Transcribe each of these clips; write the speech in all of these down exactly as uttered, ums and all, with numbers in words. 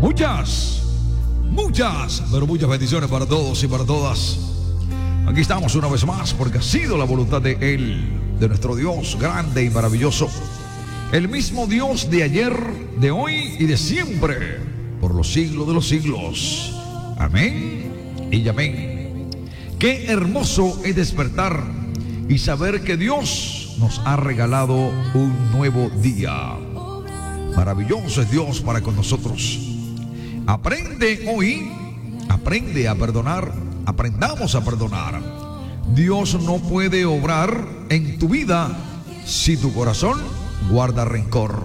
Muchas, muchas, pero muchas bendiciones para todos y para todas. Aquí estamos una vez más porque ha sido la voluntad de Él, de nuestro Dios grande y maravilloso. El mismo Dios de ayer, de hoy y de siempre, por los siglos de los siglos. Amén y amén. Qué hermoso es despertar y saber que Dios nos ha regalado un nuevo día. Maravilloso es Dios para con nosotros. Aprende hoy, aprende a perdonar, aprendamos a perdonar. Dios no puede obrar en tu vida si tu corazón guarda rencor.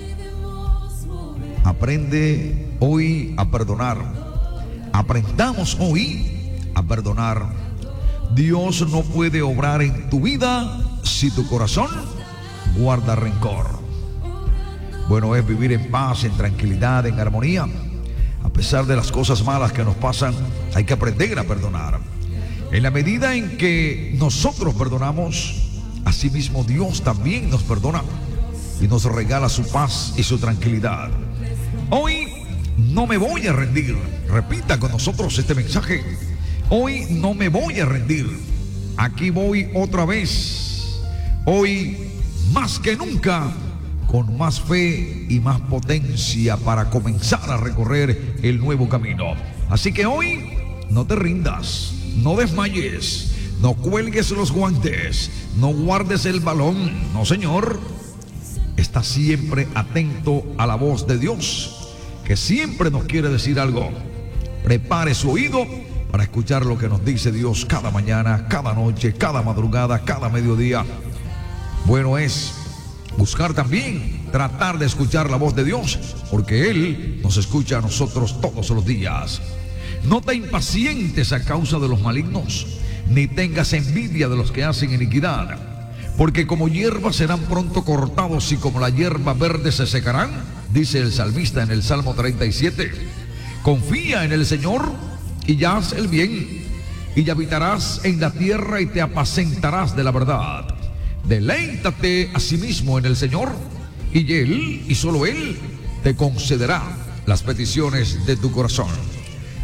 Aprende hoy a perdonar. Aprendamos hoy a perdonar. Dios no puede obrar en tu vida si tu corazón guarda rencor. Bueno es vivir en paz, en tranquilidad, en armonía. A pesar de las cosas malas que nos pasan, hay que aprender a perdonar. En la medida en que nosotros perdonamos, asimismo Dios también nos perdona y nos regala su paz y su tranquilidad. Hoy no me voy a rendir. Repita con nosotros este mensaje. Hoy no me voy a rendir. Aquí voy otra vez. Hoy más que nunca, con más fe y más potencia para comenzar a recorrer el nuevo camino. Así que hoy no te rindas, no desmayes, no cuelgues los guantes, no guardes el balón. No, señor. Está siempre atento a la voz de Dios, que siempre nos quiere decir algo. Prepare su oído para escuchar lo que nos dice Dios cada mañana, cada noche, cada madrugada, cada mediodía. Bueno es buscar también, tratar de escuchar la voz de Dios, porque Él nos escucha a nosotros todos los días. No te impacientes a causa de los malignos, ni tengas envidia de los que hacen iniquidad, porque como hierba serán pronto cortados y como la hierba verde se secarán, dice el salmista en el Salmo treinta y siete. Confía en el Señor y ya haz el bien, y habitarás en la tierra y te apacentarás de la verdad. Deleítate a sí mismo en el Señor, y Él, y solo Él, te concederá las peticiones de tu corazón.